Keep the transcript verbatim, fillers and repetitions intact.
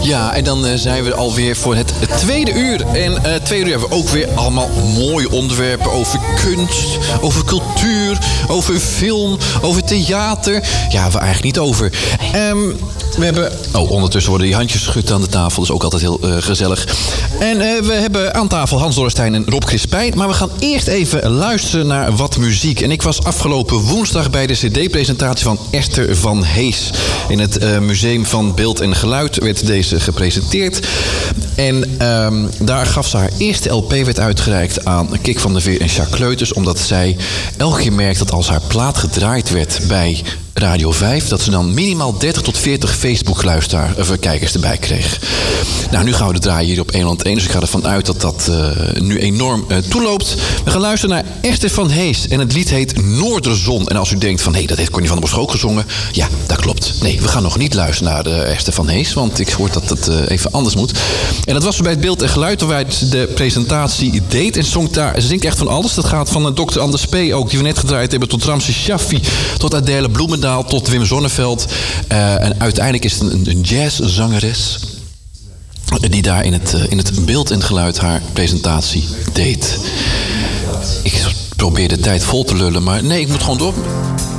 Ja, en dan uh, zijn we alweer voor het tweede uur. En uh, tweede uur hebben we ook weer allemaal mooie onderwerpen over kunst, over cultuur, over film, over theater. Ja, we eigenlijk niet over. Um, we hebben... Oh, ondertussen worden die handjes geschud aan de tafel. Dat is ook altijd heel uh, gezellig. En uh, we hebben aan tafel Hans Dorrestein en Rob Crispijn. Maar we gaan eerst even luisteren naar wat muziek. En ik was afgelopen woensdag bij de cd-presentatie van Esther van Hees. In het uh, Museum van Beeld en Geluid werd deze gepresenteerd. En um, daar gaf ze haar eerste L P, werd uitgereikt aan Kik van der Veer en Jacques Kleuters. Omdat zij elke keer merkte dat als haar plaat gedraaid werd bij Radio vijf... dat ze dan minimaal dertig tot veertig Facebook-kijkers erbij kreeg. Nou, nu gaan we de draaien hier op honderd één. Dus ik ga ervan uit dat dat uh, nu enorm uh, toeloopt. We gaan luisteren naar Esther van Hees. En het lied heet Noorderzon. En als u denkt van, hé, hey, dat heeft Connie van der Bos ook gezongen. Ja, dat klopt. Nee, we gaan nog niet luisteren naar de Esther van Hees. Want ik hoor dat het uh, even anders moet. En dat was bij het Beeld en Geluid, waar wij de presentatie deed. En zong daar, ze zingt echt van alles. Dat gaat van uh, dokter Anders P. ook, die we net gedraaid hebben, tot Ramses Shaffi, tot Adele Bloemendaal, tot Wim Zonneveld. Uh, en uiteindelijk is het een, een jazzzangeres die daar in het, uh, in het Beeld en Geluid haar presentatie deed. Ik probeer de tijd vol te lullen, maar nee, ik moet gewoon door.